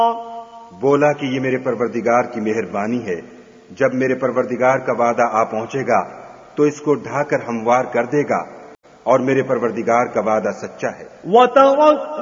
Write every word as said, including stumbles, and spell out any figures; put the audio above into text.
बोला कि ये मेरे परवरदिगार की मेहरबानी है, जब मेरे परवरदिगार का वादा आ पहुंचेगा तो इसको ढाकर हमवार कर देगा, और मेरे परवरदिगार का वादा सच्चा है।